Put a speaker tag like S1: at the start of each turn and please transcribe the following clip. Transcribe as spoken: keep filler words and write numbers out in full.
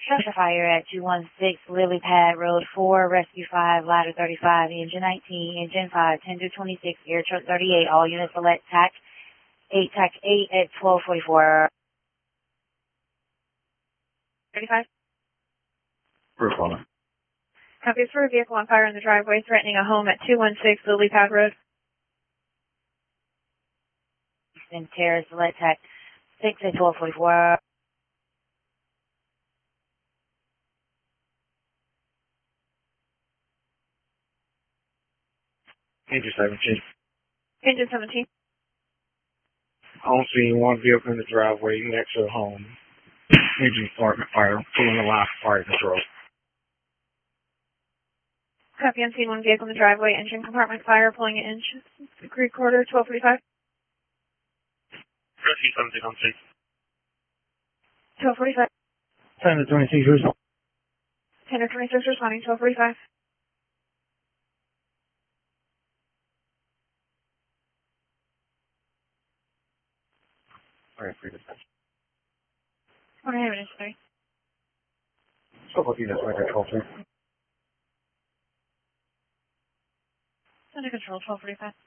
S1: Structure fire at two one six Lily Pad Road four, Rescue five, Ladder thirty-five, Engine nineteen, Engine five, Tender twenty-six, Air Truck thirty-eight. All units select T A C eight, T A C eight at twelve forty-four. thirty-five.
S2: We're calling.
S3: Copies for a vehicle on fire in the driveway threatening a home at two one six Lily Pad Road.
S1: Eastern Terrace, select T A C six at twelve forty-four.
S2: Engine seventeen.
S3: Engine seventeen.
S2: Home scene, one vehicle in the driveway next to the home. Engine department fire, pulling the line for fire control.
S3: Copy on scene, one vehicle in the driveway, engine compartment fire, pulling an engine. Recorder, twelve forty-five.
S2: Rescue seventeen on scene.
S3: twelve forty-five.
S2: Tender twenty-six, who's on?
S3: Tender twenty-six responding, twelve forty-five.
S2: Alright, free dispatch.
S3: What do I have in today?
S2: Couple of units right there, twelve three.
S3: Under control, twelve forty-five.